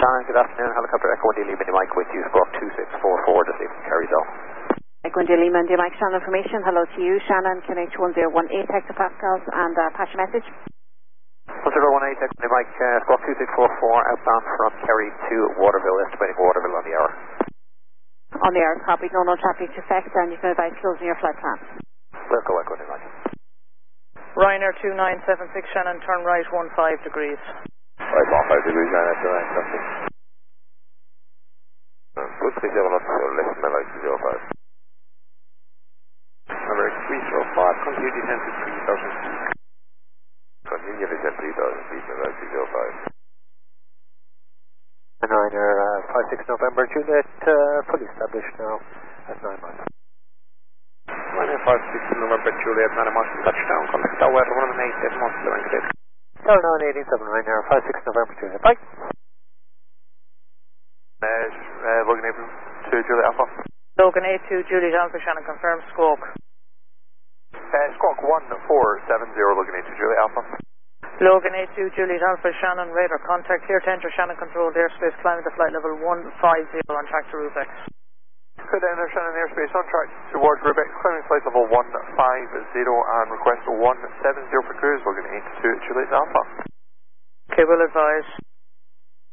Shannon, good afternoon. Helicopter Echo India Lima, Mike with you, Squawk 2644, just leaving Kerry's off. Echo India Lima, India Mike, Shannon information. Hello to you, Shannon, KNH1018 hectopascals, and pass your message. 1018, Echo India Mike, Squawk 2644, outbound from Kerry to Waterville, estimating Waterville on the hour. On the hour, copy, no traffic to effect, and you can advise closing your flight plan. Let's go, Echo India Mike. Ryanair 2976, Shannon, turn right 15 degrees. Right, 15 degrees, Ryanair 2976. Good 37 up, so less than like 05. Number 305, continue descent to 3000 feet. Continue descent 3000 feet, and like 305. And Ryanair 56 November, Juliet, fully established now at 9 miles. Ryanair 56 November, Juliet, 9 miles from touchdown, contact Tower, 187 miles to the right of it. Tower 987, Ryanair 56 November, Juliet, bye. Logan A2, Juliet Alpha. Logan A2, Juliet Alpha, Shannon, confirm, Squawk. Squawk 1470, Logan A2, Juliet Alpha. Logan A2, Juliet Alpha, Shannon, radar contact, clear to enter Shannon controlled airspace, climbing to flight level 150 on track to Rubex. Clear to enter Shannon airspace on track towards Rubex, climbing flight level 150 and request 170 for cruise, Logan A2, Juliet Alpha. Okay, we'll advise.